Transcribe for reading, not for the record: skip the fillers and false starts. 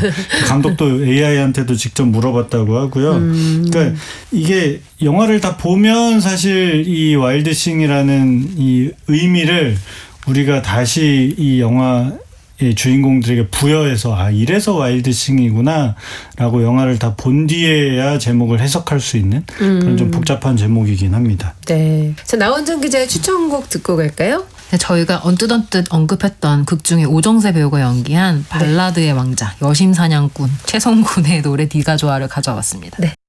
감독도 AI한테도 직접 물어봤다고 하고요. 그러니까 이게 영화를 다 보면 사실 이 와일드싱이라는 이 의미를 우리가 다시 이 영화의 주인공들에게 부여해서 이래서 와일드싱이구나 라고 영화를 다 본 뒤에야 제목을 해석할 수 있는 그런 좀 복잡한 제목이긴 합니다. 네. 자, 나원정 기자의 추천곡 듣고 갈까요? 저희가 언뜻 언급했던 극 중에 오정세 배우가 연기한 발라드의 왕자 여심사냥꾼 최성군의 노래 네가 좋아를 가져왔습니다. 네.